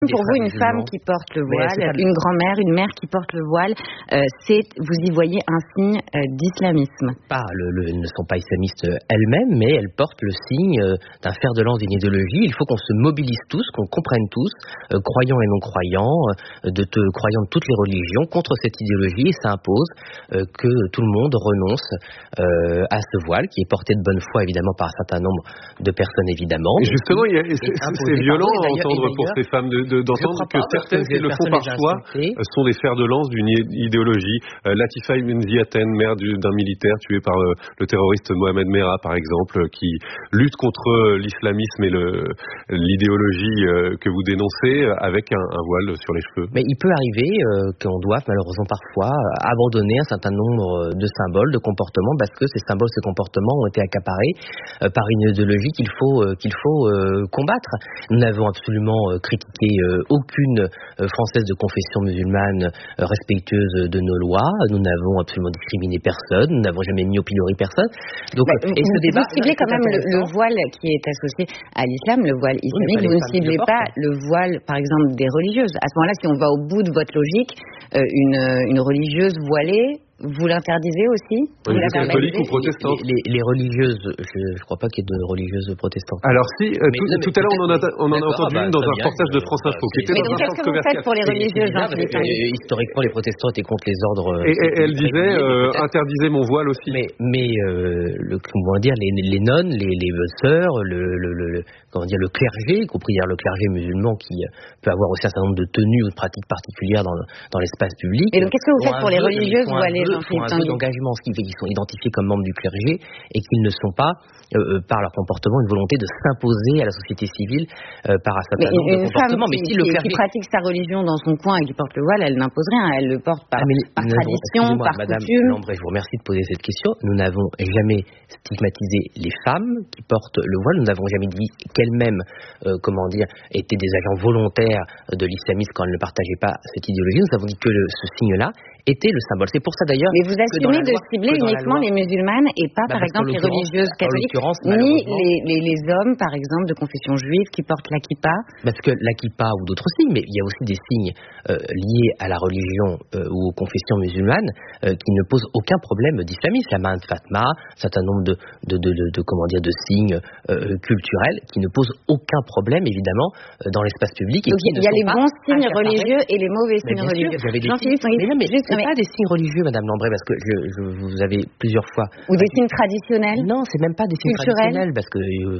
Pour vous, une femme qui porte le voile, une grand-mère, une mère qui porte le voile, vous y voyez un signe d'islamisme. Elles ne sont pas islamistes elles-mêmes, mais elles portent le signe d'un fer de lance d'une idéologie. Il faut qu'on se mobilise tous, qu'on comprenne tous, croyants et non-croyants, croyants de toutes les religions, contre cette idéologie. Et ça impose que tout le monde renonce à ce voile, qui est porté de bonne foi, évidemment, par un certain nombre de personnes, évidemment. Et justement, c'est violent à entendre pour ces femmes d'entendre que certaines qui le font par choix sont des fers de lance d'une idéologie. Latifa Ibn Ziaten, mère d'un militaire tué par le terroriste Mohamed Merah, par exemple, qui lutte contre l'islamisme et l'idéologie que vous dénoncez avec un voile sur les cheveux. Mais il peut arriver qu'on doive malheureusement parfois abandonner un certain nombre de symboles, de comportements, parce que ces symboles, ces comportements ont été accaparés par une idéologie qu'il faut combattre. Nous n'avons absolument critiqué aucune Française de confession musulmane respectueuse de nos lois. Nous n'avons absolument discriminé personne. Nous n'avons jamais mis au pilori personne. Donc, vous ciblez quand même le voile qui est associé à l'islam, le voile islamique. Vous ne ciblez pas le voile, par exemple, des religieuses. À ce moment-là, si on va au bout de votre logique, une religieuse voilée, vous l'interdisez aussi? Catholique ou protestante? Les religieuses, je ne crois pas qu'il y ait de religieuses protestantes. Alors si, tout à l'heure on en a entendu une dans un reportage de France Info. Mais donc qu'est-ce que vous faites pour les religieuses? Historiquement, les protestants étaient contre les ordres. Et elle disait, interdisez mon voile aussi. Mais comment dire, les nonnes, les sœurs, le clergé, y compris le clergé musulman qui peut avoir aussi un certain nombre de tenues ou de pratiques particulières dans l'espace public. Et donc qu'est-ce que vous faites pour les religieuses voilées? Font un peu d'engagement, ce qui fait qu'ils sont identifiés comme membres du clergé et qu'ils ne sont pas, par leur comportement, une volonté de s'imposer à la société civile par un certain nombre de comportements. Mais si qui pratique sa religion dans son coin et qui porte le voile, elle n'impose rien, elle le porte par tradition, par coutume. Madame Lambret, je vous remercie de poser cette question. Nous n'avons jamais stigmatisé les femmes qui portent le voile. Nous n'avons jamais dit qu'elles-mêmes, étaient des agents volontaires de l'islamisme quand elles ne partageaient pas cette idéologie. Nous avons dit que ce signe-là était le symbole. C'est pour ça d'ailleurs. Mais vous assumez de cibler uniquement les musulmanes et pas, par exemple, les religieuses catholiques, ni les hommes, par exemple, de confession juive qui portent la kippa? Parce que la kippa ou d'autres signes, mais il y a aussi des signes liés à la religion ou aux confessions musulmanes qui ne posent aucun problème d'islamisme. La main de Fatma, un certain nombre de signes culturels qui ne posent aucun problème, évidemment, dans l'espace public. Donc il y a les bons signes religieux et les mauvais signes religieux. Mais pas des signes religieux, Madame Lambret, parce que vous avez plusieurs fois... Ou des signes traditionnels? Non, c'est même pas des signes traditionnels, parce que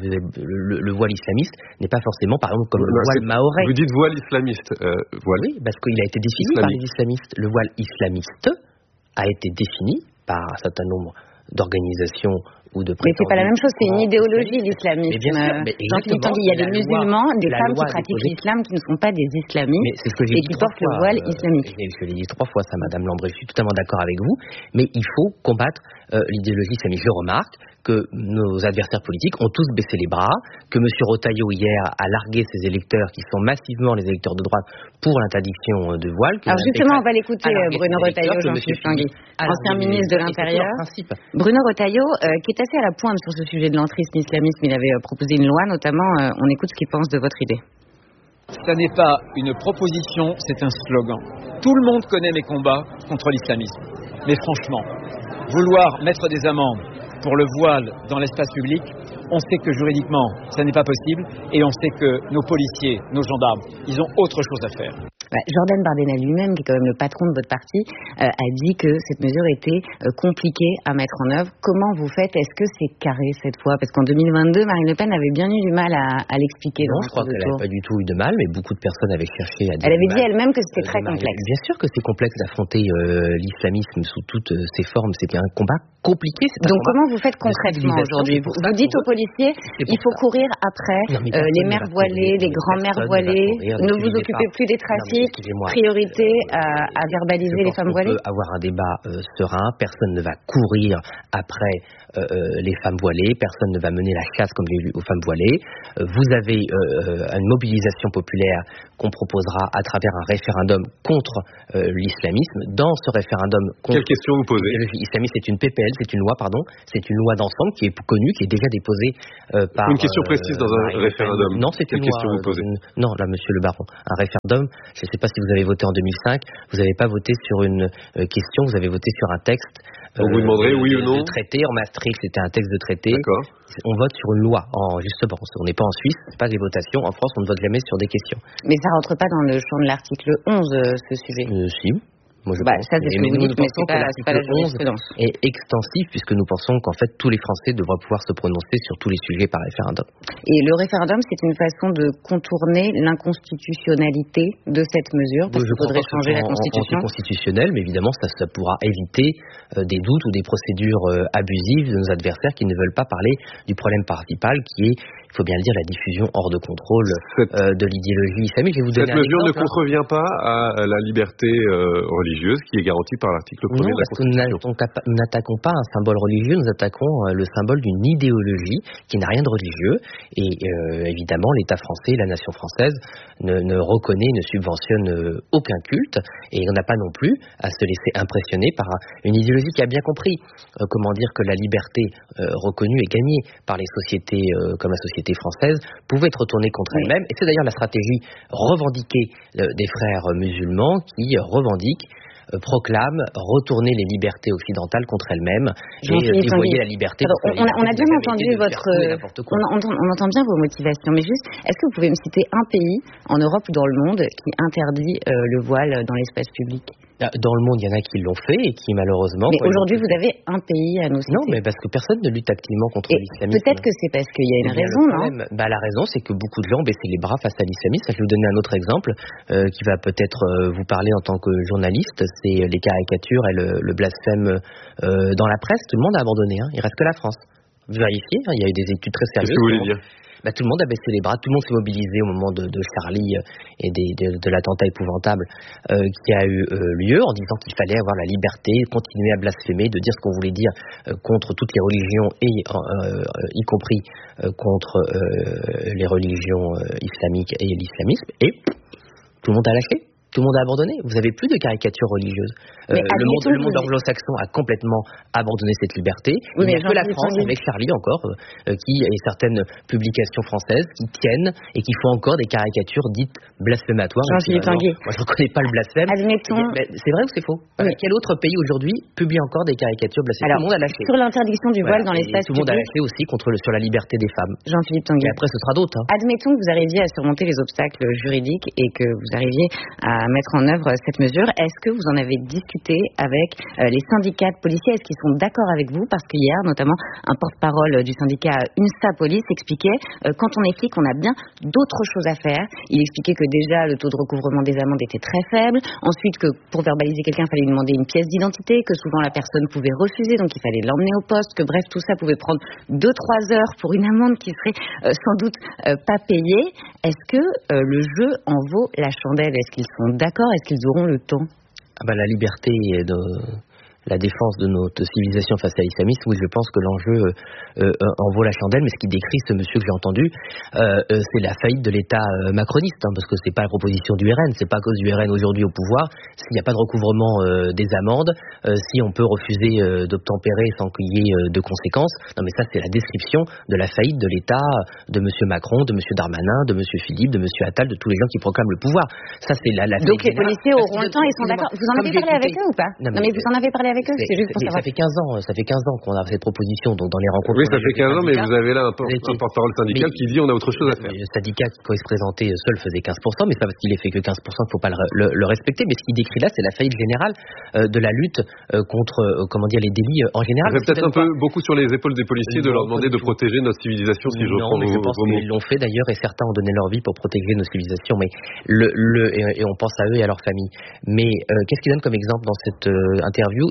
le voile islamiste n'est pas forcément, par exemple, comme le voile mahorais. Vous dites voile islamiste. Oui, parce qu'il a été défini par les islamistes. Le voile islamiste a été défini par un certain nombre d'organisations ou de mais c'est pas la même chose, c'est une idéologie, l'islamisme. Il y a des musulmans, des femmes qui pratiquent l'islam qui ne sont pas des islamistes et qui portent le voile islamique. Je l'ai dit 3 fois ça, Madame Lambret, je suis totalement d'accord avec vous, mais il faut combattre l'idéologie islamique. Je remarque que nos adversaires politiques ont tous baissé les bras, que M. Retailleau hier a largué ses électeurs qui sont massivement les électeurs de droite pour l'interdiction de voile. Alors justement, on va l'écouter, Bruno Retailleau, Jean-Philippe Tanguy, ancien ministre de l'Intérieur. Bruno Retailleau, qui est assez à la pointe sur ce sujet de l'entrisme islamisme, il avait proposé une loi notamment, on écoute ce qu'il pense de votre idée. Ça n'est pas une proposition, c'est un slogan. Tout le monde connaît mes combats contre l'islamisme. Mais franchement, vouloir mettre des amendes pour le voile dans l'espace public, on sait que juridiquement, ça n'est pas possible et on sait que nos policiers, nos gendarmes, ils ont autre chose à faire. Jordan Bardella lui-même, qui est quand même le patron de votre parti, a dit que cette mesure était compliquée à mettre en œuvre. Comment vous faites? Est-ce que c'est carré cette fois? Parce qu'en 2022, Marine Le Pen avait bien eu du mal à l'expliquer. Non, je crois qu'elle n'avait pas du tout eu de mal, mais beaucoup de personnes avaient cherché à dire. Elle avait dit elle-même que c'était très complexe. Bien sûr que c'est complexe d'affronter l'islamisme sous toutes ses formes. C'était un combat compliqué. Donc comment vous faites concrètement aujourd'hui? Vous dites aux policiers, il faut courir après les mères voilées, les grands-mères voilées, ne vous occupez plus des trafics. public, priorité à verbaliser les femmes voilées. On peut avoir un débat serein, personne ne va courir après les femmes voilées, personne ne va mener la chasse comme aux femmes voilées. Vous avez une mobilisation populaire qu'on proposera à travers un référendum contre l'islamisme. Dans ce référendum contre quelle question vous posez? L'islamiste, c'est une PPL, c'est une loi d'ensemble qui est connue, qui est déjà déposée par... Une question précise dans un référendum. Non, c'est une question vous posez? Non, là, monsieur le baron, un référendum, je ne sais pas si vous avez voté en 2005, vous n'avez pas voté sur une question, vous avez voté sur un texte. On vous demanderait oui ou non? De traité, en Maastricht, c'était un texte de traité. D'accord. On vote sur une loi, justement. On n'est pas en Suisse, c'est pas des votations. En France, on ne vote jamais sur des questions. Mais ça rentre pas dans le champ de l'article 11, ce sujet. Si. Moi, je pense. Ça, c'est ce que vous dites, mais c'est pas la jurisprudence. Est extensif, puisque nous pensons qu'en fait, tous les Français devraient pouvoir se prononcer sur tous les sujets par référendum. Et le référendum, c'est une façon de contourner l'inconstitutionnalité de cette mesure, parce qu'il faudrait changer la Constitution. Anticonstitutionnel, mais évidemment, ça pourra éviter des doutes ou des procédures abusives de nos adversaires qui ne veulent pas parler du problème principal, qui est, il faut bien le dire, la diffusion hors de contrôle de l'idéologie islamique. Cette mesure ne contrevient pas à la liberté religieuse qui est garantie par l'article 1er de la Constitution. Nous n'attaquons pas un symbole religieux, nous attaquons le symbole d'une idéologie qui n'a rien de religieux. Et évidemment, l'État français, la nation française ne reconnaît, ne subventionne aucun culte. Et on n'a pas non plus à se laisser impressionner par une idéologie qui a bien compris comment dire que la liberté reconnue et gagnée par les sociétés comme la société française pouvait être retournée contre elle-même. Et c'est d'ailleurs la stratégie revendiquée des frères musulmans qui revendiquent, proclament retourner les libertés occidentales contre elles-mêmes et dévoyer la liberté. On a bien entendu on entend bien vos motivations, mais juste, est-ce que vous pouvez me citer un pays en Europe ou dans le monde qui interdit le voile dans l'espace public? Dans le monde, il y en a qui l'ont fait et qui malheureusement... Mais aujourd'hui, vous avez un pays à nous citer. Non, mais parce que personne ne lutte activement contre l'islamisme. Peut-être que c'est parce qu'il y a une raison, non? La raison, c'est que beaucoup de gens ont baissé les bras face à l'islamisme. Je vais vous donner un autre exemple qui va peut-être vous parler en tant que journaliste. C'est les caricatures et le blasphème dans la presse. Tout le monde a abandonné. Il reste que la France. Vous vérifiez, il y a eu des études très sérieuses. Qu'est-ce que vous voulez dire? Tout le monde a baissé les bras, tout le monde s'est mobilisé au moment de Charlie et de l'attentat épouvantable qui a eu lieu, en disant qu'il fallait avoir la liberté, continuer à blasphémer, de dire ce qu'on voulait dire contre toutes les religions, et y compris contre les religions islamiques et l'islamisme. Et tout le monde a lâché. Tout le monde a abandonné. Vous n'avez plus de caricatures religieuses. Le monde anglo-saxon a complètement abandonné cette liberté. Il n'y a que la France, avec Charlie encore, et certaines publications françaises qui tiennent et qui font encore des caricatures dites blasphématoires. Moi, je ne reconnais pas le blasphème. Admettons. C'est vrai ou c'est faux? Quel autre pays aujourd'hui publie encore des caricatures blasphématoires? Tout le monde a lâché. Sur l'interdiction du voile dans l'espace public. Tout le monde a lâché aussi sur la liberté des femmes. Jean-Philippe Tanguy. Et après, ce sera d'autres. Admettons que vous arriviez à surmonter les obstacles juridiques et que vous arriviez à mettre en œuvre cette mesure. Est-ce que vous en avez discuté avec les syndicats de policiers? Est-ce qu'ils sont d'accord avec vous? Parce qu'hier, notamment, un porte-parole du syndicat UNSA Police expliquait quand on est flic, on a bien d'autres choses à faire. Il expliquait que déjà, le taux de recouvrement des amendes était très faible. Ensuite, que pour verbaliser quelqu'un, il fallait lui demander une pièce d'identité, que souvent la personne pouvait refuser, donc il fallait l'emmener au poste, que bref, tout ça pouvait prendre 2-3 heures pour une amende qui serait sans doute pas payée. Est-ce que le jeu en vaut la chandelle? Est-ce qu'ils sont d'accord? Est-ce qu'ils auront le temps? La liberté la défense de notre civilisation face à l'islamisme, oui, je pense que l'enjeu en vaut la chandelle, mais ce qui décrit ce monsieur que j'ai entendu, c'est la faillite de l'État macroniste, parce que c'est pas la proposition du RN, c'est pas à cause du RN aujourd'hui au pouvoir, s'il n'y a pas de recouvrement des amendes, si on peut refuser d'obtempérer sans qu'il y ait de conséquences. Non, mais ça, c'est la description de la faillite de l'État de monsieur Macron, de monsieur Darmanin, de monsieur Philippe, de monsieur Attal, de tous les gens qui proclament le pouvoir. Ça, c'est la donc les policiers auront le temps, ils sont d'accord. Vous en avez parlé avec eux ou pas? Non, mais vous en avez parlé avec eux, c'est juste pour savoir. Ça fait 15 ans qu'on a cette proposition, donc dans les rencontres. Oui, ça fait 15 ans, mais vous avez là un porte-parole syndical qui dit on a autre chose à faire. Le syndicat, quand il se présentait seul, faisait 15%, mais c'est pas parce qu'il est fait que 15% qu'il ne faut pas le respecter. Mais ce qu'il décrit là, c'est la faillite générale de la lutte contre, les délits en général. C'est peut-être un peu beaucoup sur les épaules des policiers de leur demander de protéger notre civilisation, si je reprends vos mots. Je pense qu'ils l'ont fait d'ailleurs, et certains ont donné leur vie pour protéger nos civilisations, mais et on pense à eux et à leur famille. Mais qu'est-ce qu'il donne comme exemple dans cette interview?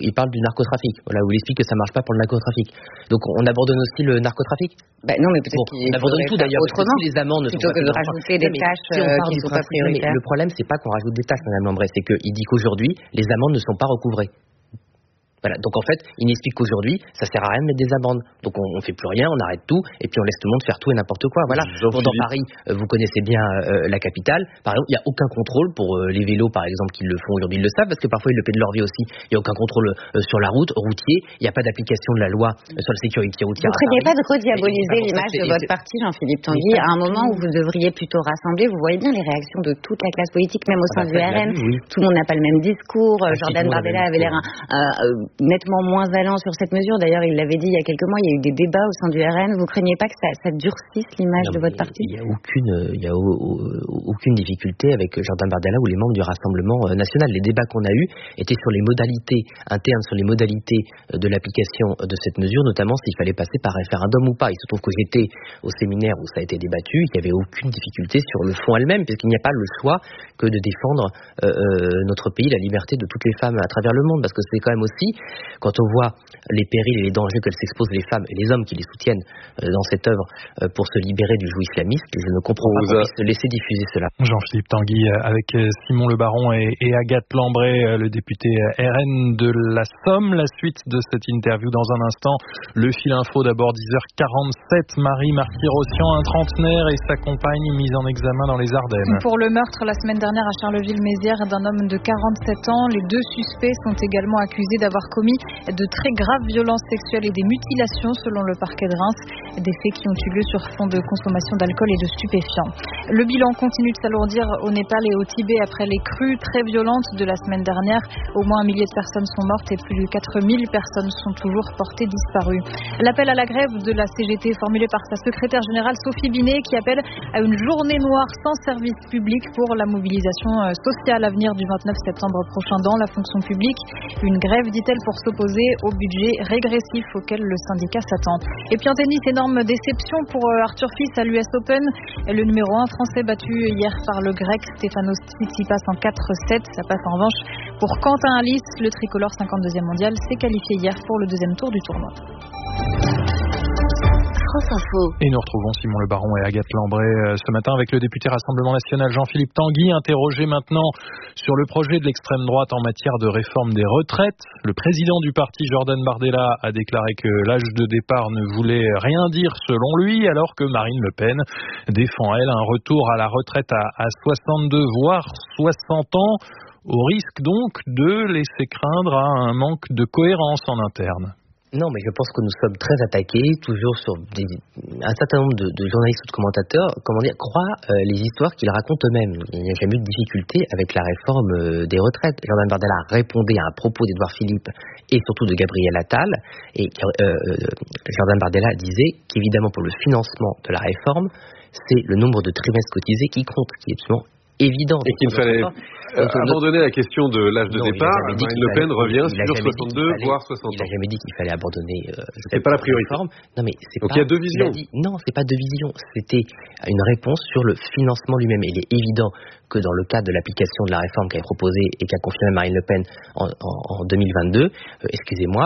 il parle du narcotrafic. Voilà, où il explique que ça marche pas pour le narcotrafic. Donc on abandonne aussi le narcotrafic. Non, mais peut-être qu'il abandonne tout d'ailleurs. Autrement, les amendes plutôt que de rajouter des tâches qui ne sont pas prioritaires. Le problème, c'est pas qu'on rajoute des tâches, Madame Lambray, c'est qu'il dit qu'aujourd'hui, les amendes ne sont pas recouvrées. Voilà, donc en fait, il explique qu'aujourd'hui, ça sert à rien de mettre des amendes. Donc on fait plus rien, on arrête tout, et puis on laisse tout le monde faire tout et n'importe quoi. Voilà. Bon, dans Paris, vous connaissez bien la capitale. Par exemple, il n'y a aucun contrôle pour les vélos, par exemple, qui le font aujourd'hui, ils le savent, parce que parfois ils le paient de leur vie aussi. Il n'y a aucun contrôle sur la route, routier. Il n'y a pas d'application de la loi sur la sécurité routière. Vous ne craignez pas de rediaboliser l'image de votre parti, Jean-Philippe Tanguy, à un moment où vous devriez plutôt rassembler. Vous voyez bien les réactions de toute la classe politique, même au sein du RN. Tout le monde n'a pas le même discours. Jordan Bardella avait l'air nettement moins allant sur cette mesure. D'ailleurs, il l'avait dit il y a quelques mois, il y a eu des débats au sein du RN. Vous craignez pas que ça durcisse l'image de votre parti? Il y a aucune difficulté avec Jordan Bardella ou les membres du Rassemblement national. Les débats qu'on a eus étaient sur les modalités internes, sur les modalités de l'application de cette mesure, notamment s'il fallait passer par référendum ou pas. Il se trouve que j'étais au séminaire où ça a été débattu, il n'y avait aucune difficulté sur le fond elle-même, puisqu'il n'y a pas le choix que de défendre notre pays, la liberté de toutes les femmes à travers le monde, parce que c'est quand même aussi, quand on voit les périls et les dangers qu'elles s'exposent, les femmes et les hommes qui les soutiennent dans cette œuvre pour se libérer du joug islamiste, je ne comprends pas qu'on puisse se laisser diffuser cela. Jean-Philippe Tanguy avec Simon Le Baron et Agathe Lambray, le député RN de la Somme. La suite de cette interview dans un instant. Le fil info d'abord 10h47. Marie Marty-Rossian, un trentenaire et sa compagne mise en examen dans les Ardennes. Pour le meurtre la semaine dernière à Charleville-Mézières d'un homme de 47 ans, les deux suspects sont également accusés d'avoir commis de très graves violences sexuelles et des mutilations selon le parquet de Reims, des faits qui ont eu lieu sur fond de consommation d'alcool et de stupéfiants. Le bilan continue de s'alourdir au Népal et au Tibet après les crues très violentes de la semaine dernière. Au moins 1 millier de personnes sont mortes et plus de 4000 personnes sont toujours portées disparues. L'appel à la grève de la CGT formulé par sa secrétaire générale Sophie Binet qui appelle à une journée noire sans service public pour la mobilisation sociale à venir du 29 septembre prochain dans la fonction publique. Une grève, dit-elle, pour s'opposer au budget régressif auquel le syndicat s'attend. Et puis en tennis, énorme déception pour Arthur Fils à l'US Open. Le numéro 1 français battu hier par le grec Stefanos Tsitsipas en 4-7. Ça passe en revanche pour Quentin Halys. Le tricolore 52e mondial s'est qualifié hier pour le deuxième tour du tournoi. Et nous retrouvons Simon Le Baron et Agathe Lambray ce matin avec le député Rassemblement National Jean-Philippe Tanguy, interrogé maintenant sur le projet de l'extrême droite en matière de réforme des retraites. Le président du parti Jordan Bardella a déclaré que l'âge de départ ne voulait rien dire selon lui, alors que Marine Le Pen défend, elle, un retour à la retraite à 62 voire 60 ans, au risque donc de laisser craindre à un manque de cohérence en interne. Non, mais je pense que nous sommes très attaqués, toujours sur un certain nombre de journalistes ou de commentateurs, croient les histoires qu'ils racontent eux-mêmes. Il n'y a jamais eu de difficulté avec la réforme des retraites. Jordan Bardella répondait à un propos d'Édouard Philippe et surtout de Gabriel Attal, et Jordan Bardella disait qu'évidemment pour le financement de la réforme, c'est le nombre de trimestres cotisés qui compte, qui est absolument évident. Et qu'il fallait abandonner la question de l'âge de départ. Marine Le Pen revient sur 62, voire 60 ans. Il n'a jamais dit qu'il fallait abandonner c'est pas la priorité. Non, mais c'est donc il y a deux visions. Non, c'est pas deux visions. C'était une réponse sur le financement lui-même. Il est évident que dans le cadre de l'application de la réforme qu'a proposée et qu'a confirmée Marine Le Pen en 2022, excusez-moi,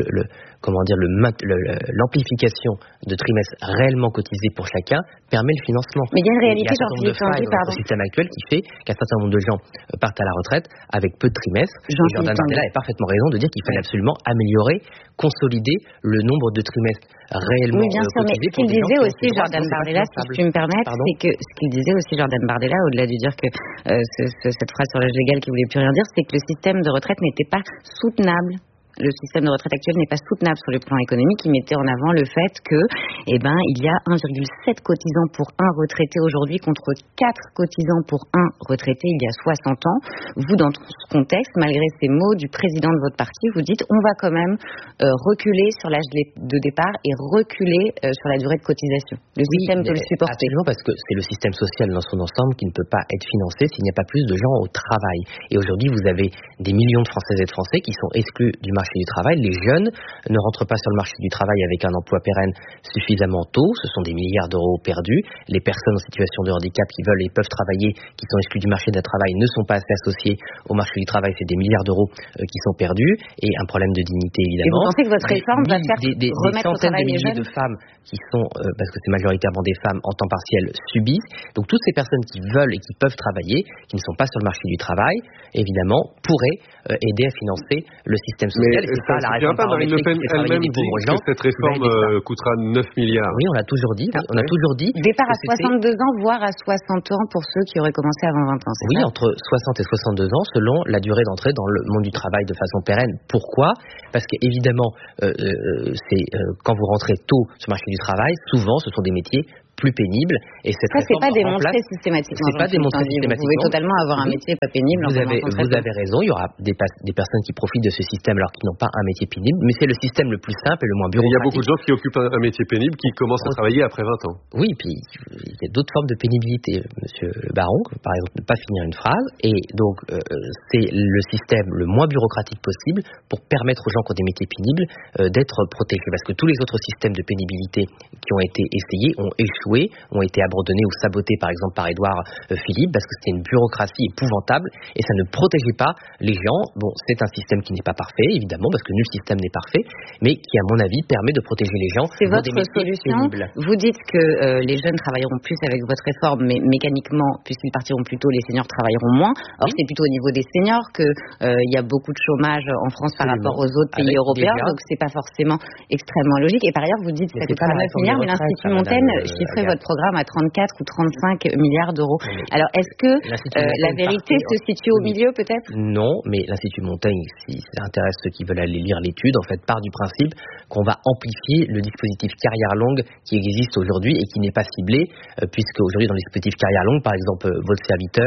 l'amplification de trimestres réellement cotisés pour chacun permet le financement. Mais il y a une réalité dans le système actuel qui fait qu'un certain nombre de gens partent à la retraite avec peu de trimestres. Jordan Bardella a parfaitement raison de dire qu'il fallait absolument améliorer, consolider le nombre de trimestres réellement cotisés. Oui, bien sûr, mais ce qu'il disait aussi Jordan Bardella, si je puis me permettre, c'est que ce qu'il disait aussi Jordan Bardella, au-delà de dire que cette phrase sur l'âge légal qui voulait plus rien dire, c'est que le système de retraite n'était pas soutenable. Le système de retraite actuel n'est pas soutenable sur le plan économique. Il mettait en avant le fait que, il y a 1,7 cotisants pour un retraité aujourd'hui contre 4 cotisants pour un retraité il y a 60 ans. Vous, dans ce contexte, malgré ces mots du président de votre parti, vous dites on va quand même reculer sur l'âge de départ et reculer sur la durée de cotisation. Le système peut le supporter. Absolument, parce que c'est le système social dans son ensemble qui ne peut pas être financé s'il n'y a pas plus de gens au travail. Et aujourd'hui, vous avez des millions de Françaises et de Français qui sont exclus du marché marché du travail. Les jeunes ne rentrent pas sur le marché du travail avec un emploi pérenne suffisamment tôt. Ce sont des milliards d'euros perdus. Les personnes en situation de handicap qui veulent et peuvent travailler, qui sont exclues du marché du travail, ne sont pas assez associées au marché du travail. C'est des milliards d'euros qui sont perdus et un problème de dignité évidemment. Et vous pensez que votre réforme va faire remettre au travail les jeunes? Des centaines de milliers de femmes qui sont, parce que c'est majoritairement des femmes en temps partiel, subissent. Donc toutes ces personnes qui veulent et qui peuvent travailler, qui ne sont pas sur le marché du travail, évidemment, pourraient aider à financer le système social. Mais ça ne suffira pas. Marine Le Pen elle-même dit que cette réforme coûtera 9 milliards. Oui, on l'a toujours dit. On a toujours dit. Départ à 62 ans, voire à 60 ans pour ceux qui auraient commencé avant 20 ans. Oui, entre 60 et 62 ans, selon la durée d'entrée dans le monde du travail de façon pérenne. Pourquoi ? Parce qu'évidemment, quand vous rentrez tôt sur le marché du travail, souvent, ce sont des métiers plus pénibles. Et ça, c'est pas démontré systématiquement. C'est pas démontré systématiquement. Vous pouvez totalement avoir un métier pas pénible. Vous avez raison. Il y aura des personnes qui profitent de ce système alors qu'ils n'ont pas un métier pénible. Mais c'est le système le plus simple et le moins bureaucratique. Il y a beaucoup de gens qui occupent un métier pénible qui commencent à travailler après 20 ans. Oui, puis il y a d'autres formes de pénibilité, Monsieur Baron. Par exemple, ne pas finir une phrase. Et donc, c'est le système le moins bureaucratique possible pour permettre aux gens qui ont des métiers pénibles d'être protégés. Parce que tous les autres systèmes de pénibilité qui ont été essayés ont échoué, ont été abandonnés ou sabotés par exemple par Édouard Philippe parce que c'était une bureaucratie épouvantable et ça ne protégeait pas les gens. Bon, c'est un système qui n'est pas parfait évidemment parce que nul système n'est parfait, mais qui à mon avis permet de protéger les gens. C'est votre solution. Vous dites que les jeunes travailleront plus avec votre réforme, mais mécaniquement, puisqu'ils partiront plus tôt, les seniors travailleront moins. Or, c'est plutôt au niveau des seniors qu'il y a beaucoup de chômage en France par rapport aux autres pays européens, donc c'est pas forcément extrêmement logique. Et par ailleurs, vous dites que ça coûtera 9 milliards, mais l'Institut Montaigne chiffrait votre programme à 34 ou 35 milliards d'euros. Alors, est-ce que la vérité se situe au milieu, peut-être ? Non, mais l'Institut Montaigne, si ça intéresse ceux qui veulent aller lire l'étude, en fait, part du principe qu'on va amplifier le dispositif carrière longue qui existe aujourd'hui et qui n'est pas ciblé, puisque aujourd'hui, dans le dispositif carrière longue, par exemple, votre serviteur,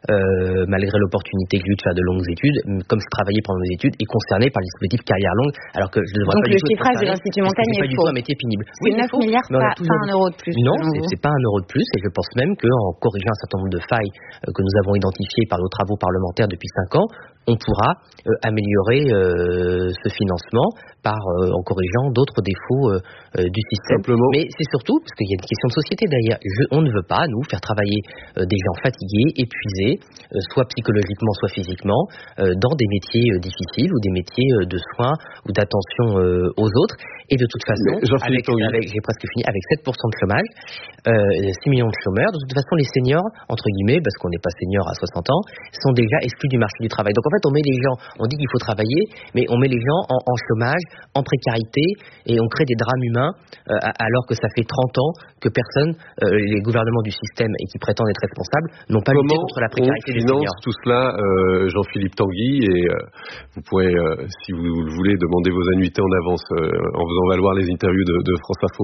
malgré l'opportunité que j'ai eu de faire de longues études, comme je travaillais pendant mes études, est concerné par le dispositif carrière longue, alors que je ne devrais pas du tout. Donc, le chiffrage de l'Institut Montaigne est faux. Un métier pénible. C'est 9 milliards, pas un euro de plus. Non, c'est pas un euro de plus, et je pense même qu'en corrigeant un certain nombre de failles que nous avons identifiées par nos travaux parlementaires depuis 5 ans, on pourra améliorer ce financement en corrigeant d'autres défauts du système. Simplement. Mais c'est surtout, parce qu'il y a une question de société derrière, on ne veut pas, nous, faire travailler des gens fatigués, épuisés, soit psychologiquement, soit physiquement, dans des métiers difficiles ou des métiers de soins ou d'attention aux autres. Et de toute façon, j'ai presque fini, avec 7% de chômage, 6 millions de chômeurs, de toute façon, les seniors, entre guillemets, parce qu'on n'est pas senior à 60 ans, sont déjà exclus du marché du travail. Donc en fait, on met les gens, on dit qu'il faut travailler, mais on met les gens en chômage, en précarité, et on crée des drames humains, alors que ça fait 30 ans que personne, les gouvernements du système et qui prétendent être responsables, n'ont pas lutté contre la précarité des seniors. Tout cela, Jean-Philippe Tanguy, et vous pourrez, si vous le voulez, demander vos annuités en avance en faisant valoir les interviews de France Info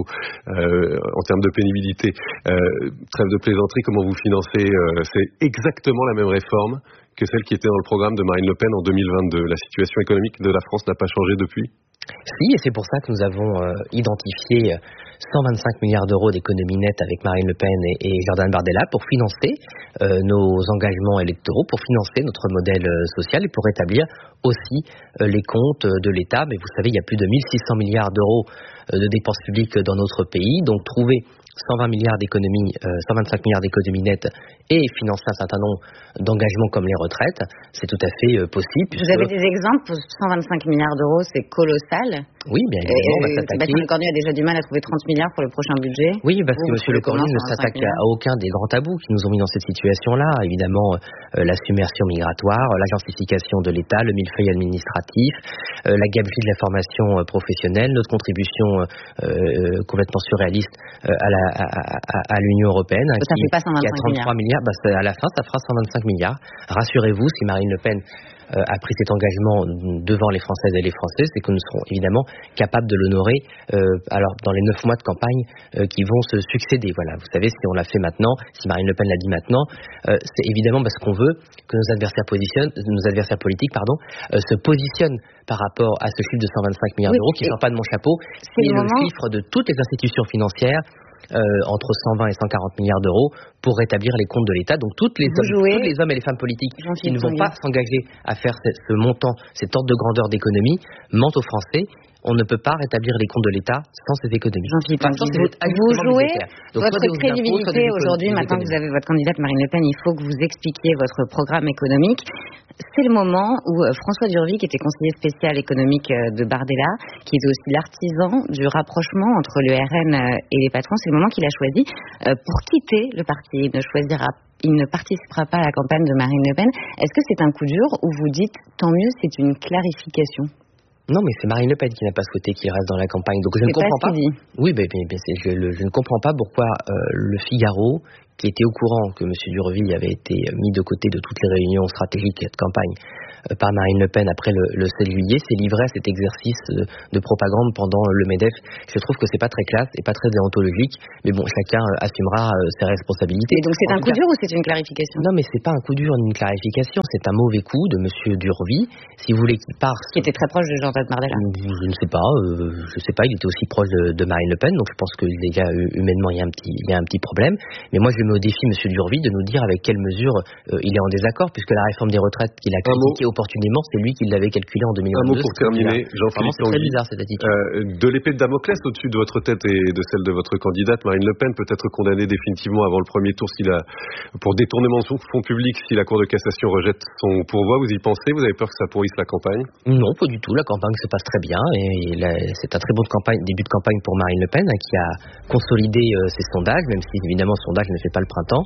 en termes de pénibilité. Trêve de plaisanterie, comment vous financez c'est exactement la même réforme que celle qui était dans le programme de Marine Le Pen en 2022. La situation économique de la France n'a pas changé depuis ? Si, et c'est pour ça que nous avons identifié 125 milliards d'euros d'économies nettes avec Marine Le Pen et Jordan Bardella pour financer nos engagements électoraux, pour financer notre modèle social et pour rétablir aussi les comptes de l'État. Mais vous savez, il y a plus de 1600 milliards d'euros de dépenses publiques dans notre pays, donc trouver 120 milliards d'économies, 125 milliards d'économies nettes et financer un certain nombre d'engagements comme les retraites, c'est tout à fait possible. Vous avez des exemples pour 125 milliards d'euros, c'est colossal. Oui, bien évidemment, on va s'attaquer. Bastien Lecornu a déjà du mal à trouver 30 milliards pour le prochain budget. Oui, parce que M. Lecornu ne s'attaque à aucun des grands tabous qui nous ont mis dans cette situation-là. Évidemment, la submersion migratoire, la gentrification de l'État, le millefeuille administratif, la gabegie de la formation professionnelle, notre contribution complètement surréaliste à l'Union européenne, ça fait pas 125 qui a 33 milliards. À la fin, ça fera 125 milliards. Rassurez-vous, si Marine Le Pen a pris cet engagement devant les Françaises et les Français, c'est que nous serons évidemment capables de l'honorer alors dans les 9 mois de campagne qui vont se succéder. Voilà, vous savez, si on l'a fait maintenant, si Marine Le Pen l'a dit maintenant, c'est évidemment parce qu'on veut que nos adversaires politiques se positionnent par rapport à ce chiffre de 125 milliards d'euros qui ne sort pas de mon chapeau, c'est le chiffre de toutes les institutions financières entre 120 et 140 milliards d'euros pour rétablir les comptes de l'État. Donc tous les hommes et les femmes politiques qui ne vont pas s'engager à faire ce montant, cet ordre de grandeur d'économie, mentent aux Français. On ne peut pas rétablir les comptes de l'État sans ces économies. Vous jouez votre crédibilité aujourd'hui, maintenant que vous avez votre candidate Marine Le Pen, il faut que vous expliquiez votre programme économique. C'est le moment où François Durvy, qui était conseiller spécial économique de Bardella, qui était aussi l'artisan du rapprochement entre le RN et les patrons, c'est le moment qu'il a choisi pour quitter le parti. Il ne participera pas à la campagne de Marine Le Pen. Est-ce que c'est un coup dur ou vous dites, tant mieux, c'est une clarification ? Non, mais c'est Marine Le Pen qui n'a pas souhaité qu'il reste dans la campagne. Donc je ne comprends pas. Oui, mais je ne comprends pas pourquoi le Figaro, qui était au courant que M. Durvy avait été mis de côté de toutes les réunions stratégiques de campagne par Marine Le Pen après le 7 juillet, s'est livré à cet exercice de propagande pendant le MEDEF. Je trouve que c'est pas très classe et pas très déontologique, mais bon, chacun assumera ses responsabilités. Et donc c'est un coup dur ou c'est une clarification ? Non, mais c'est pas un coup dur ni une clarification, c'est un mauvais coup de M. Durvy. Si vous voulez qu'il parte... Qui était très proche de Jean-Baptiste Bardella. Je ne sais pas, il était aussi proche de Marine Le Pen, donc je pense que déjà humainement il y a un petit problème. Mais moi je mets au défi M. Durvy de nous dire avec quelle mesure il est en désaccord, puisque la réforme des retraites qu'il a critiquée opportunément, c'est lui qui l'avait calculé en 2022. Un mot pour terminer, Jean-Philippe Tanguy. C'est très bizarre cette attitude. De l'épée de Damoclès au-dessus de votre tête et de celle de votre candidate Marine Le Pen, peut être condamnée définitivement avant le premier tour pour détournement de fonds publics si la Cour de cassation rejette son pourvoi. Vous y pensez ? Vous avez peur que ça pourrisse la campagne ? Non, pas du tout. La campagne se passe très bien et c'est un très bon début de campagne pour Marine Le Pen qui a consolidé ses sondages, même si évidemment ce sondage ne fait pas le printemps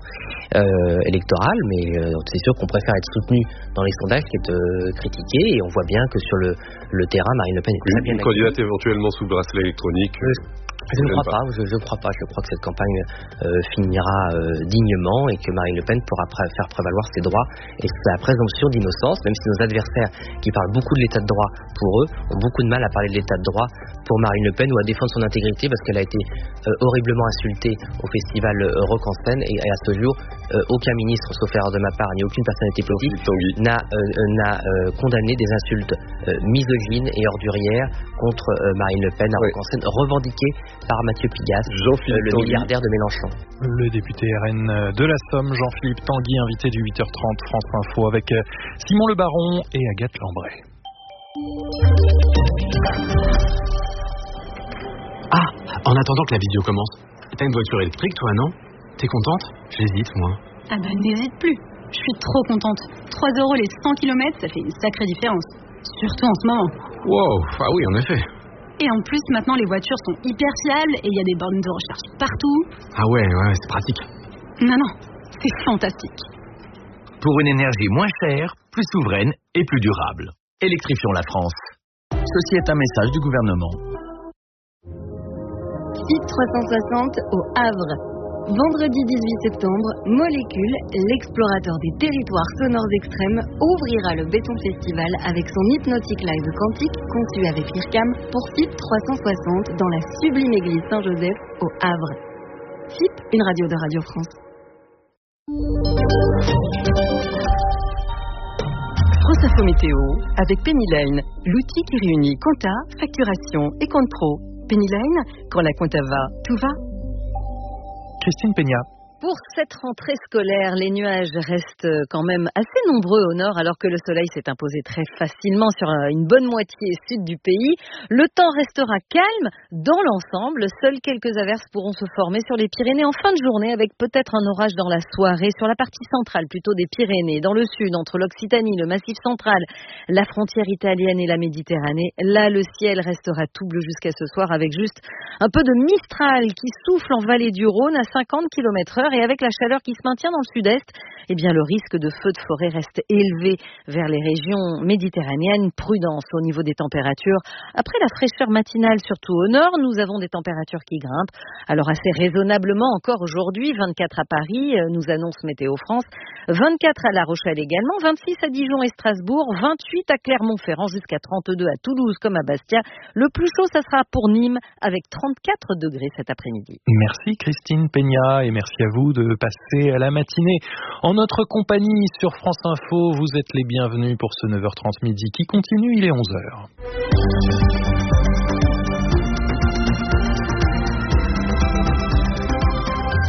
électoral, mais c'est sûr qu'on préfère être soutenu dans les sondages qu'être critiqué, et on voit bien que sur le terrain, Marine Le Pen est très bien. Une candidate éventuellement sous bracelet électronique. Je ne crois pas. Je crois que cette campagne finira dignement et que Marine Le Pen pourra faire prévaloir ses droits et sa présomption d'innocence, même si nos adversaires, qui parlent beaucoup de l'état de droit pour eux, ont beaucoup de mal à parler de l'état de droit pour Marine Le Pen ou à défendre son intégrité, parce qu'elle a été horriblement insultée au festival Rock en Seine, et à ce jour, aucun ministre, sauf erreur de ma part, ni aucune personnalité politique n'a condamné des insultes misogynes et ordurières contre Marine Le Pen à Rock en Seine, revendiquées par Mathieu Pigasse, le milliardaire de Mélenchon. Le député RN de la Somme, Jean-Philippe Tanguy, invité du 8h30 France Info avec Simon Le Baron et Agathe Lambray. Ah, en attendant que la vidéo commence, t'as une voiture électrique toi, non ? T'es contente ? J'hésite, moi. Ah bah n'hésite plus, je suis trop contente. 3 € les 100 km, ça fait une sacrée différence. Surtout en ce moment. Wow, ah oui, en effet. Et en plus, maintenant, les voitures sont hyper fiables et il y a des bornes de recharge partout. Ah ouais, c'est pratique. Non, c'est fantastique. Pour une énergie moins chère, plus souveraine et plus durable. Électrifions la France. Ceci est un message du gouvernement. Site 360 au Havre. Vendredi 18 septembre, Molécule, l'explorateur des territoires sonores extrêmes, ouvrira le Béton Festival avec son hypnotique live quantique conçu avec l'IRCAM pour FIP 360 dans la sublime église Saint-Joseph au Havre. FIP, une radio de Radio France. France Info Météo avec Pennyline, l'outil qui réunit compta, facturation et compte pro. Pennyline, quand la compta va, tout va. Christine Peña. Pour cette rentrée scolaire, les nuages restent quand même assez nombreux au nord, alors que le soleil s'est imposé très facilement sur une bonne moitié sud du pays. Le temps restera calme dans l'ensemble. Seules quelques averses pourront se former sur les Pyrénées en fin de journée, avec peut-être un orage dans la soirée sur la partie centrale plutôt des Pyrénées. Dans le sud, entre l'Occitanie, le Massif central, la frontière italienne et la Méditerranée, là le ciel restera tout bleu jusqu'à ce soir, avec juste un peu de Mistral qui souffle en vallée du Rhône à 50 km/h. Et avec la chaleur qui se maintient dans le sud-est, eh bien le risque de feux de forêt reste élevé vers les régions méditerranéennes. Prudence au niveau des températures. Après la fraîcheur matinale, surtout au nord, nous avons des températures qui grimpent. Alors assez raisonnablement encore aujourd'hui, 24 à Paris, nous annonce Météo France, 24 à La Rochelle également, 26 à Dijon et Strasbourg, 28 à Clermont-Ferrand, jusqu'à 32 à Toulouse comme à Bastia. Le plus chaud, ça sera pour Nîmes avec 34 degrés cet après-midi. Merci Christine Peña et merci à vous de passer à la matinée en notre compagnie sur France Info. Vous êtes les bienvenus pour ce 9h30 midi qui continue, il est 11h.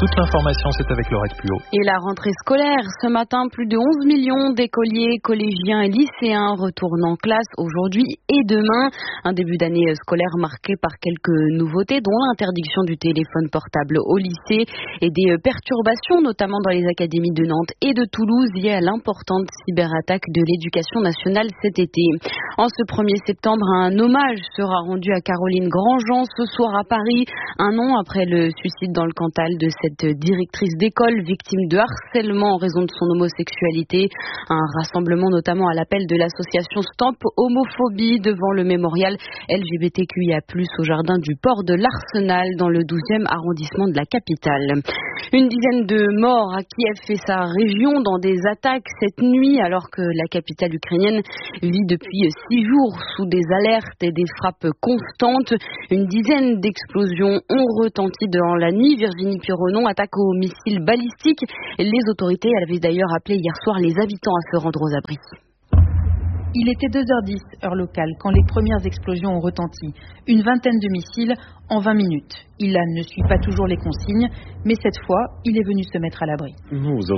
Toute l'information, c'est avec Laurette Puot. Et la rentrée scolaire, ce matin, plus de 11 millions d'écoliers, collégiens et lycéens retournent en classe aujourd'hui et demain. Un début d'année scolaire marqué par quelques nouveautés, dont l'interdiction du téléphone portable au lycée et des perturbations, notamment dans les académies de Nantes et de Toulouse, liées à l'importante cyberattaque de l'éducation nationale cet été. En ce 1er septembre, un hommage sera rendu à Caroline Grandjean ce soir à Paris, un an après le suicide dans le Cantal de cette directrice d'école victime de harcèlement en raison de son homosexualité. Un rassemblement notamment à l'appel de l'association Stop Homophobie devant le mémorial LGBTQIA+, au jardin du port de l'Arsenal dans le 12e arrondissement de la capitale. Une dizaine de morts à Kiev et sa région dans des attaques cette nuit alors que la capitale ukrainienne vit depuis 6 jours sous des alertes et des frappes constantes. Une dizaine d'explosions ont retenti dans la nuit. Virginie Pironon attaque aux missiles balistiques. Les autorités avaient d'ailleurs appelé hier soir les habitants à se rendre aux abris. Il était 2h10, heure locale, quand les premières explosions ont retenti. Une vingtaine de missiles en 20 minutes. Ilan ne suit pas toujours les consignes, mais cette fois, il est venu se mettre à l'abri. Ça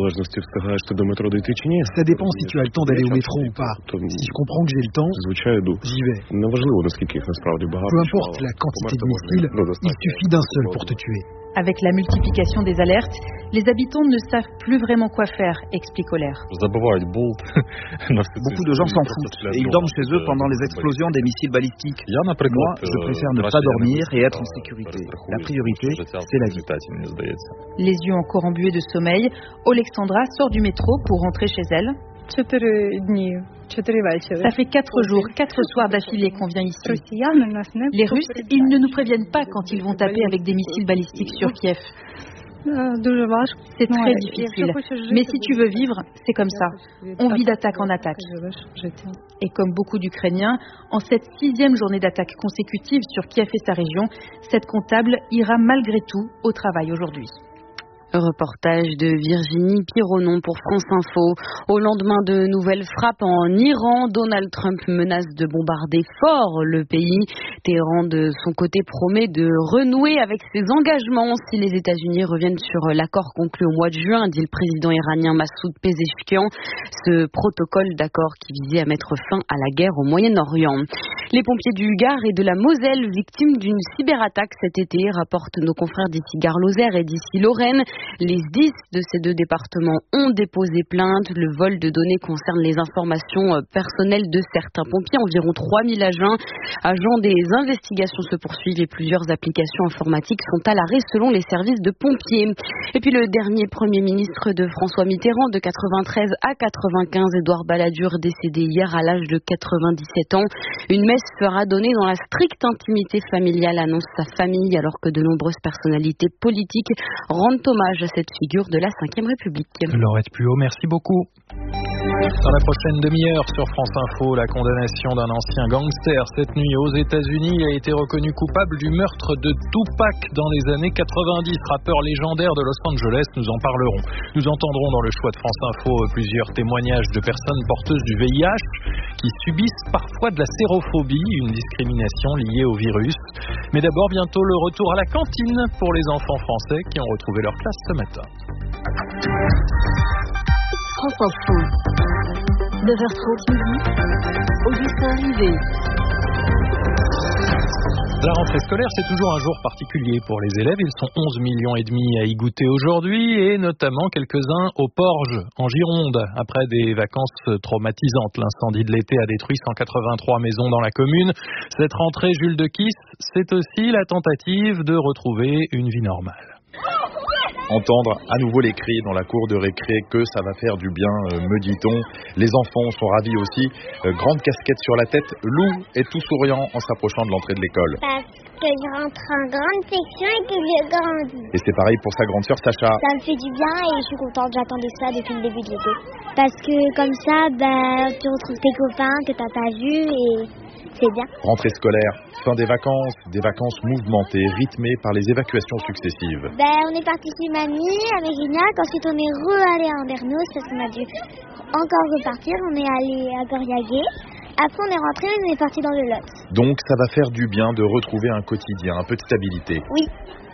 dépend si tu as le temps d'aller au métro ou pas. Si je comprends que j'ai le temps, j'y vais. Peu importe la quantité de missiles, il suffit d'un seul pour te tuer. Avec la multiplication des alertes, les habitants ne savent plus vraiment quoi faire, explique Olaire. Beaucoup de gens s'en foutent et ils dorment chez eux pendant les explosions des missiles balistiques. Moi, je préfère ne pas dormir et être en sécurité. La priorité, c'est la vie. Les yeux encore embués de sommeil, Alexandra sort du métro pour rentrer chez elle. Ça fait 4 jours, 4 soirs d'affilée qu'on vient ici. Les Russes, ils ne nous préviennent pas quand ils vont taper avec des missiles balistiques sur Kiev. C'est très difficile. Mais si tu veux vivre, c'est comme ça. On vit d'attaque en attaque. Et comme beaucoup d'Ukrainiens, en cette 6e journée d'attaque consécutive sur Kiev et sa région, cette comptable ira malgré tout au travail aujourd'hui. Reportage de Virginie Pironon pour France Info. Au lendemain de nouvelles frappes en Iran, Donald Trump menace de bombarder fort le pays. Téhéran, de son côté, promet de renouer avec ses engagements si les États-Unis reviennent sur l'accord conclu au mois de juin, dit le président iranien Massoud Pezeshkian. Ce protocole d'accord qui visait à mettre fin à la guerre au Moyen-Orient. Les pompiers du Gard et de la Moselle, victimes d'une cyberattaque cet été, rapportent nos confrères d'ici Gare-Lozère et d'ici Lorraine. Les 10 de ces 2 départements ont déposé plainte. Le vol de données concerne les informations personnelles de certains pompiers. Environ 3000 agents des investigations se poursuivent et plusieurs applications informatiques sont à l'arrêt selon les services de pompiers. Et puis le dernier Premier ministre de François Mitterrand, de 93 à 95, Édouard Balladur, décédé hier à l'âge de 97 ans. Une messe sera donnée dans la stricte intimité familiale, annonce sa famille, alors que de nombreuses personnalités politiques rendent hommage à cette figure de la Ve République. Laurette Puot, merci beaucoup. Dans la prochaine demi-heure sur France Info, la condamnation d'un ancien gangster cette nuit aux États-Unis. Il a été reconnu coupable du meurtre de Tupac dans les années 90. Rappeur légendaire de Los Angeles, nous en parlerons. Nous entendrons dans le choix de France Info plusieurs témoignages de personnes porteuses du VIH qui subissent parfois de la sérophobie, une discrimination liée au virus. Mais d'abord, bientôt le retour à la cantine pour les enfants français qui ont retrouvé leur classe ce matin. France Info, 9h30 midi, Augustin Rivet. La rentrée scolaire, c'est toujours un jour particulier pour les élèves. Ils sont 11,5 millions à y goûter aujourd'hui et notamment quelques-uns au Porge, en Gironde. Après des vacances traumatisantes, l'incendie de l'été a détruit 183 maisons dans la commune. Cette rentrée, Jules de Kiss, c'est aussi la tentative de retrouver une vie normale. Entendre à nouveau les cris dans la cour de récré, que ça va faire du bien, me dit-on. Les enfants sont ravis aussi. Grande casquette sur la tête, Lou est tout souriant en s'approchant de l'entrée de l'école. Parce que je rentre en grande section et que je grandis. Et c'est pareil pour sa grande sœur Sacha. Ça me fait du bien et je suis contente, j'attendais ça depuis le début de l'été. Parce que comme ça, tu retrouves tes copains que t'as pas vus et c'est bien. Rentrée scolaire, fin des vacances mouvementées, rythmées par les évacuations successives. On est parti chez mamie, avec Gignac, ensuite on est re-allé à Andernos parce qu'on a dû encore repartir, on est allé à Goriagué. Après on est rentré et on est parti dans le Lot. Donc ça va faire du bien de retrouver un quotidien, un peu de stabilité. Oui.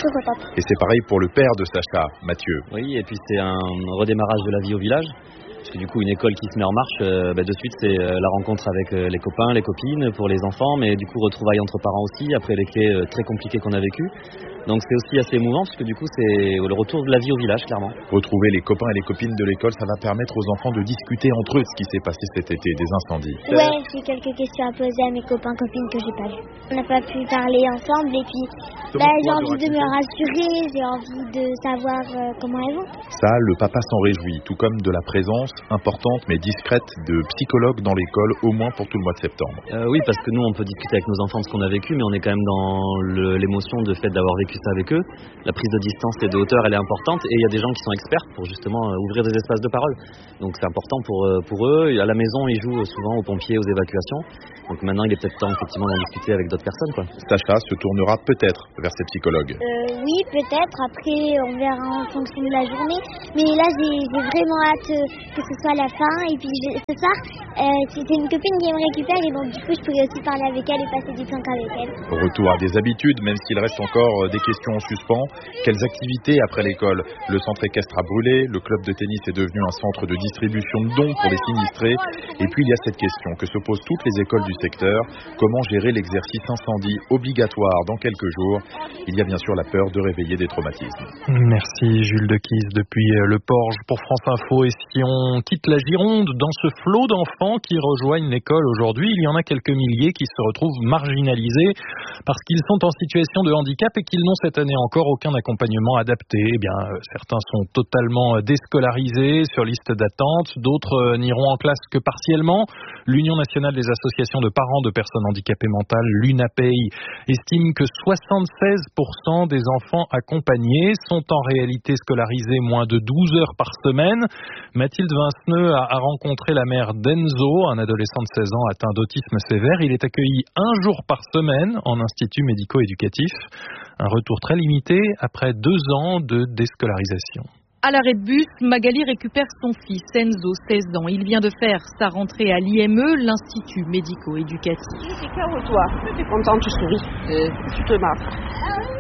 très contente. Et c'est pareil pour le père de Sacha, Mathieu. Oui, et puis c'est un redémarrage de la vie au village. Parce que du coup, une école qui se met en marche, de suite, c'est la rencontre avec les copains, les copines, pour les enfants, mais du coup, retrouvailles entre parents aussi, après l'été très compliqué qu'on a vécu. Donc c'est aussi assez émouvant, parce que du coup, c'est le retour de la vie au village, clairement. Retrouver les copains et les copines de l'école, ça va permettre aux enfants de discuter entre eux de ce qui s'est passé cet été, des incendies. Ouais, j'ai quelques questions à poser à mes copains, copines que j'ai pas vus. On n'a pas pu parler ensemble, et puis j'ai envie de me rassurer, j'ai envie de savoir comment elles vont. Ça, le papa s'en réjouit, tout comme de la présence importante mais discrète de psychologues dans l'école, au moins pour tout le mois de septembre. Oui, parce que nous, on peut discuter avec nos enfants de ce qu'on a vécu, mais on est quand même dans l'émotion de fait d'avoir vécu ça avec eux. La prise de distance et de hauteur, elle est importante, et il y a des gens qui sont experts pour justement ouvrir des espaces de parole. Donc c'est important pour eux. Et à la maison, ils jouent souvent aux pompiers, aux évacuations. Donc maintenant, il est peut-être temps effectivement d'en discuter avec d'autres personnes, quoi. Sacha se tournera peut-être vers ses psychologues. Oui, peut-être. Après, on verra en fonction de la journée. Mais là, j'ai vraiment hâte que ce soit la fin. Et puis ce soir, c'est une copine qui me récupère, et donc du coup, je pourrais aussi parler avec elle et passer du temps avec elle. Retour à des habitudes, même s'il reste encore des questions en suspens. Quelles activités après l'école? Le centre équestre a brûlé, le club de tennis est devenu un centre de distribution de dons pour les sinistrés. Et puis il y a cette question que se posent toutes les écoles du secteur: comment gérer l'exercice incendie obligatoire dans quelques jours? Il y a bien sûr la peur de réveiller des traumatismes. Merci Jules Dequise depuis le Porge pour France Info. Et si on quitte la Gironde, dans ce flot d'enfants qui rejoignent l'école aujourd'hui, il y en a quelques milliers qui se retrouvent marginalisés parce qu'ils sont en situation de handicap et qu'ils n'ont cette année encore aucun accompagnement adapté. Eh bien, certains sont totalement déscolarisés sur liste d'attente, d'autres n'iront en classe que partiellement. L'Union nationale des associations de parents de personnes handicapées mentales, l'UNAPEI, estime que 76% des enfants accompagnés sont en réalité scolarisés moins de 12 heures par semaine. Mathilde Vinceneux a rencontré la mère d'Enzo, un adolescent de 16 ans atteint d'autisme sévère. Il est accueilli un jour par semaine en institut médico-éducatif. Un retour très limité après 2 ans de déscolarisation. À l'arrêt de bus, Magali récupère son fils, Enzo, 16 ans. Il vient de faire sa rentrée à l'IME, l'Institut médico-éducatif. C'est KO, toi. Tu es content, tu souris. Tu te marres.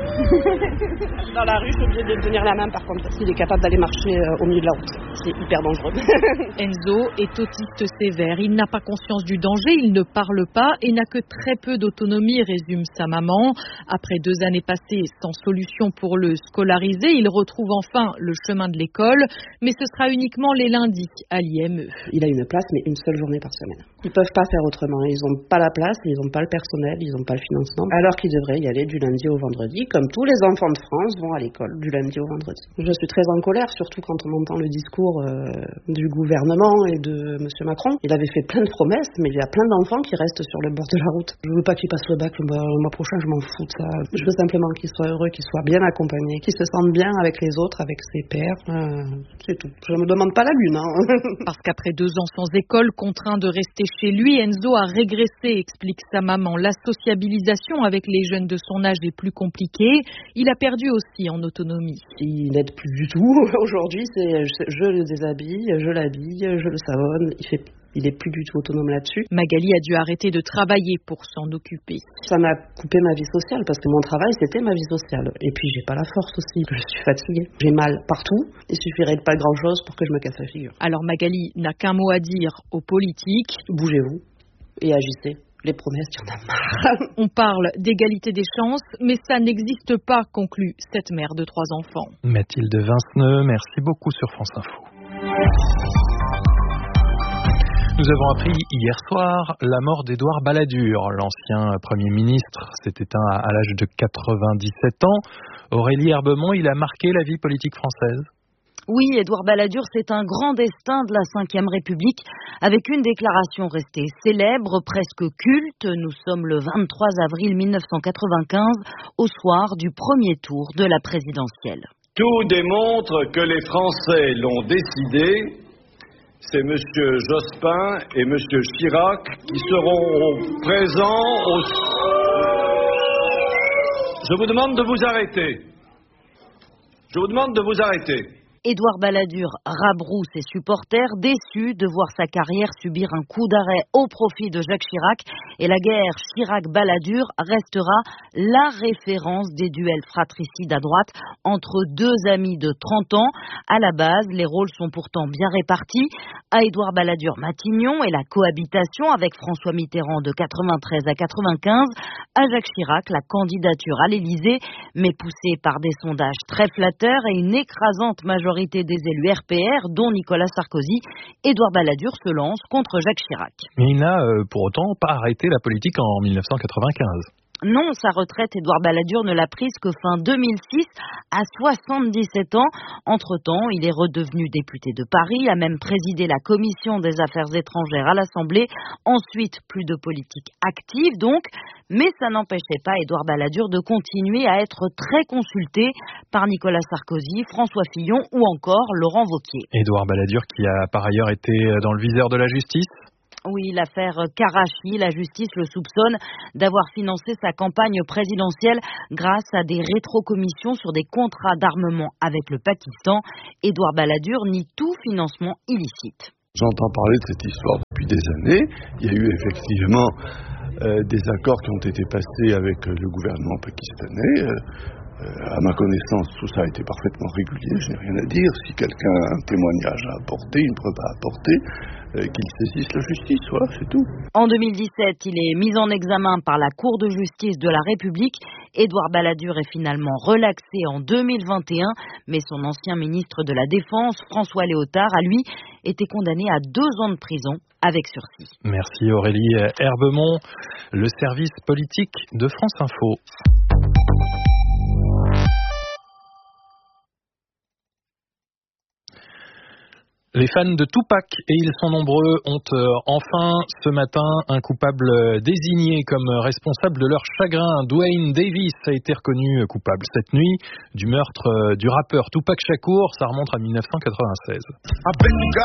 Dans la rue, je suis obligée de tenir la main, par contre, parce qu'il est capable d'aller marcher au milieu de la route. C'est hyper dangereux. Enzo est autiste sévère. Il n'a pas conscience du danger, il ne parle pas et n'a que très peu d'autonomie, résume sa maman. Après 2 années passées sans solution pour le scolariser, il retrouve enfin le chemin de l'école, mais ce sera uniquement les lundis à l'IME. Il a une place, mais une seule journée par semaine. Ils ne peuvent pas faire autrement. Ils n'ont pas la place, ils n'ont pas le personnel, ils n'ont pas le financement, alors qu'ils devraient y aller du lundi au vendredi, comme tous les enfants de France vont à l'école du lundi au vendredi. Je suis très en colère, surtout quand on entend le discours du gouvernement et de M. Macron. Il avait fait plein de promesses, mais il y a plein d'enfants qui restent sur le bord de la route. Je ne veux pas qu'ils passent le bac le mois prochain, je m'en fous de ça. Je veux simplement qu'ils soient heureux, qu'ils soient bien accompagnés, qu'ils se sentent bien avec les autres, avec ses pairs. C'est tout. Je ne me demande pas la lune. Parce qu'après 2 ans sans école, contraint de rester chez lui, Enzo a régressé, explique sa maman. La sociabilisation avec les jeunes de son âge est plus compliquée. Il a perdu aussi en autonomie. Il n'aide plus du tout. Aujourd'hui, je le déshabille, je l'habille, je le savonne. Il est plus du tout autonome là-dessus. Magali a dû arrêter de travailler pour s'en occuper. Ça m'a coupé ma vie sociale parce que mon travail, c'était ma vie sociale. Et puis, j'ai pas la force aussi. Je suis fatiguée. J'ai mal partout. Il suffirait de pas grand-chose pour que je me casse la figure. Alors, Magali n'a qu'un mot à dire aux politiques. Bougez-vous et agissez. Les promesses, il y en a marre. On parle d'égalité des chances, mais ça n'existe pas, conclut cette mère de 3 enfants. Mathilde Vinceneux, merci beaucoup sur France Info. Nous avons appris hier soir la mort d'Édouard Balladur. L'ancien Premier ministre s'est éteint à l'âge de 97 ans. Aurélie Herbemont, il a marqué la vie politique française. Oui, Édouard Balladur, c'est un grand destin de la Ve République, avec une déclaration restée célèbre, presque culte. Nous sommes le 23 avril 1995, au soir du premier tour de la présidentielle. Tout démontre que les Français l'ont décidé. C'est M. Jospin et M. Chirac qui seront présents au... Je vous demande de vous arrêter. Je vous demande de vous arrêter. Édouard Balladur rabroue ses supporters, déçus de voir sa carrière subir un coup d'arrêt au profit de Jacques Chirac. Et la guerre Chirac-Balladur restera la référence des duels fratricides à droite entre deux amis de 30 ans. À la base, les rôles sont pourtant bien répartis. À Édouard Balladur, Matignon et la cohabitation avec François Mitterrand de 93 à 95. À Jacques Chirac, la candidature à l'Élysée, mais poussée par des sondages très flatteurs et une écrasante majorité des élus RPR, dont Nicolas Sarkozy. Édouard Balladur se lance contre Jacques Chirac. Mais il n'a pour autant pas arrêté la politique en 1995. Non, sa retraite, Édouard Balladur ne l'a prise que fin 2006, à 77 ans. Entre-temps, il est redevenu député de Paris, a même présidé la commission des affaires étrangères à l'Assemblée. Ensuite, plus de politique active donc, mais ça n'empêchait pas Édouard Balladur de continuer à être très consulté par Nicolas Sarkozy, François Fillon ou encore Laurent Wauquiez. Édouard Balladur qui a par ailleurs été dans le viseur de la justice. Oui, l'affaire Karachi, la justice le soupçonne d'avoir financé sa campagne présidentielle grâce à des rétrocommissions sur des contrats d'armement avec le Pakistan. Édouard Balladur nie tout financement illicite. J'entends parler de cette histoire depuis des années. Il y a eu effectivement des accords qui ont été passés avec le gouvernement pakistanais. À ma connaissance, tout ça a été parfaitement régulier, je n'ai rien à dire. Si quelqu'un a un témoignage à apporter, une preuve à apporter, qu'il saisisse la justice, voilà, c'est tout. En 2017, il est mis en examen par la Cour de justice de la République. Édouard Balladur est finalement relaxé en 2021, mais son ancien ministre de la Défense, François Léotard, a lui été condamné à 2 ans de prison avec sursis. Merci Aurélie Herbemont, le service politique de France Info. Les fans de Tupac, et ils sont nombreux, ont enfin ce matin un coupable désigné comme responsable de leur chagrin. Duane Davis a été reconnu coupable cette nuit du meurtre du rappeur Tupac Shakur. Ça remonte à 1996.